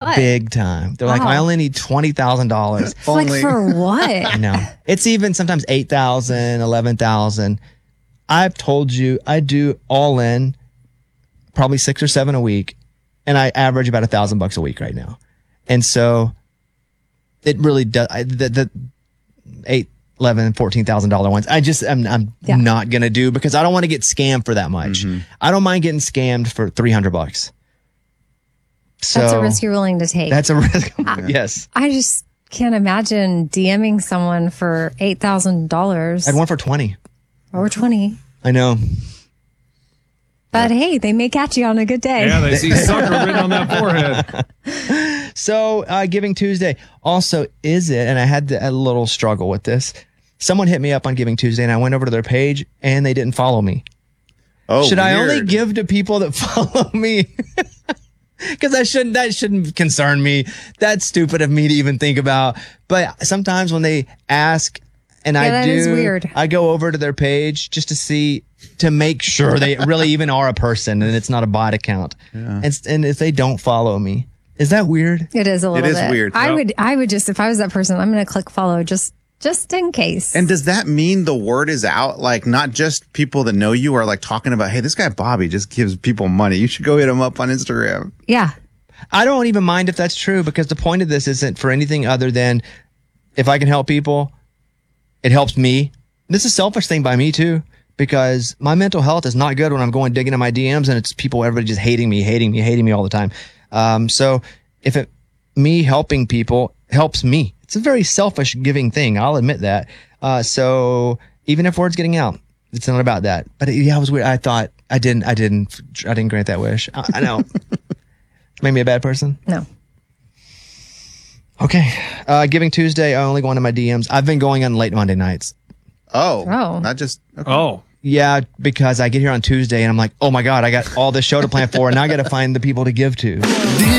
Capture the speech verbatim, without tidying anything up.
what? Big time. They're like, Wow. I only need twenty thousand dollars. Like for what? No, it's even sometimes eight thousand, eleven thousand. I've told you I do all in probably six or seven a week, and I average about a thousand bucks a week right now. And so it really does. I, the, the eight, eleven, fourteen thousand dollar ones. I just I'm I'm Yeah. not gonna do because I don't want to get scammed for that much. Mm-hmm. I don't mind getting scammed for three hundred bucks. So That's a risk you're willing to take. That's a risk. Yes. I just can't imagine DMing someone for eight thousand dollars I had one for twenty. or twenty. I know. But hey, they may catch you on a good day. Yeah, they see sucker written on that forehead. So, uh, Giving Tuesday. Also, is it, and I had a little struggle with this. Someone hit me up on Giving Tuesday, and I went over to their page, and they didn't follow me. Oh, Should I only weird. give to people that follow me? Because I shouldn't. That shouldn't concern me. That's stupid of me to even think about. But sometimes when they ask, and Yeah, I that do, is weird. I go over to their page just to see, to make sure they really even are a person and it's not a bot account. Yeah. And, and if they don't follow me, is that weird? It is a little is bit. weird. I Well- would I would just if I was that person, I'm gonna click follow just just in case. And does that mean the word is out? Like, not just people that know you are like talking about, hey, this guy Bobby just gives people money. You should go hit him up on Instagram. yeah. I don't even mind if that's true because the point of this isn't for anything other than if I can help people, it helps me. This is a selfish thing by me too, because my mental health is not good when I'm going digging in my D Ms and it's people, everybody just hating me, hating me, hating me all the time. Um, so if it, me helping people helps me, it's a very selfish giving thing. I'll admit that. Uh, so even if word's getting out, it's not about that. But it, yeah, it was weird. I thought I didn't, I didn't, I didn't grant that wish. I, I know. Made me a bad person. No. Okay. Uh, Giving Tuesday, I only go into my D Ms. I've been going on late Monday nights. Oh, Oh. not just. Okay. Oh, Yeah, because I get here on Tuesday and I'm like, oh my God, I got all this show to plan for and now I got to find the people to give to. The